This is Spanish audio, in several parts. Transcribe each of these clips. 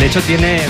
De hecho,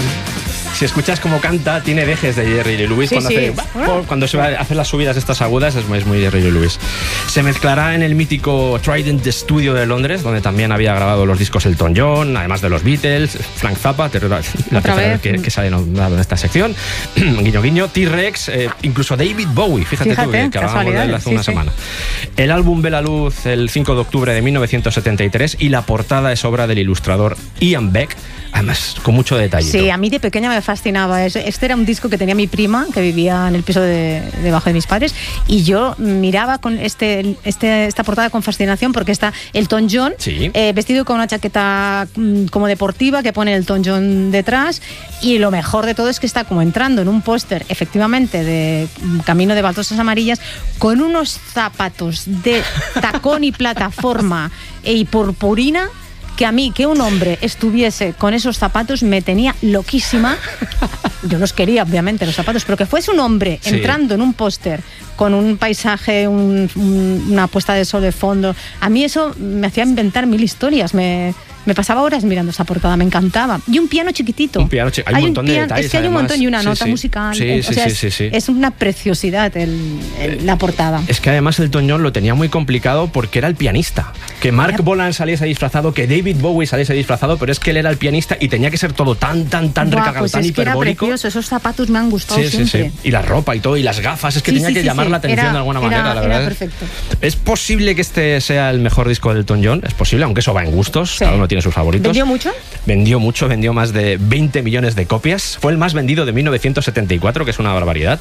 si escuchas cómo canta, tiene dejes de Jerry Lee Lewis. Cuando se va a hacer las subidas estas agudas, es muy Jerry Lee Lewis. Se mezclará en el mítico Trident Studio de Londres, donde también había grabado los discos Elton John, además de los Beatles, Frank Zappa, la tercera vez que sale nombrado en esta sección, guiño guiño, T-Rex, incluso David Bowie, fíjate tú, que hablábamos de él hace una semana. El álbum ve la luz el 5 de octubre de 1973 y la portada es obra del ilustrador Ian Beck, además con mucho detalle. Sí, a mí de pequeña me fascinaba. Este era un disco que tenía mi prima, que vivía en el piso debajo de mis padres, y yo miraba con esta portada con fascinación, porque está Elton John, vestido con una chaqueta como deportiva que pone Elton John detrás, y lo mejor de todo es que está como entrando en un póster, efectivamente, de Camino de Baldosas Amarillas, con unos zapatos de tacón y plataforma y purpurina, que a mí, que un hombre estuviese con esos zapatos me tenía loquísima. Yo los quería, obviamente, los zapatos, pero que fuese un hombre entrando en un póster con un paisaje, una puesta de sol de fondo, a mí eso me hacía inventar mil historias. Me pasaba horas mirando esa portada, me encantaba. Y un piano chiquitito. Hay un montón de detalles. Es que hay un montón y una nota musical. Es una preciosidad la portada. Es que además Elton John lo tenía muy complicado porque era el pianista. Que Mark Bolan saliese disfrazado, que David Bowie saliese disfrazado, pero es que él era el pianista y tenía que ser todo tan recargado, pues tan es que hiperbólico. Era precioso, esos zapatos me han gustado siempre. Y la ropa y todo, y las gafas, es que tenía que llamar la atención de alguna manera, la verdad. Era perfecto. Es posible que este sea el mejor disco de Elton John, es posible, aunque eso va en gustos, cada uno tiene sus favoritos. ¿Vendió mucho? Vendió mucho, vendió más de 20 millones de copias. Fue el más vendido de 1974, que es una barbaridad.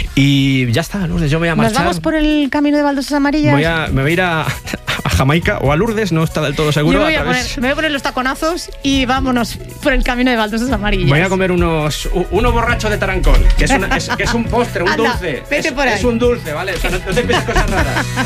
Y ya está, Lourdes, yo me voy a marchar. ¿Nos vamos por el Camino de Baldosas Amarillas? Me voy a ir a Jamaica o a Lourdes, no está del todo seguro. Me voy a poner los taconazos y vámonos por el Camino de Baldosas Amarillas. Voy a comer uno borracho de tarancón, que es un postre, un dulce. Vete por ahí. Es un dulce, ¿vale? O sea, no te pienses cosas raras.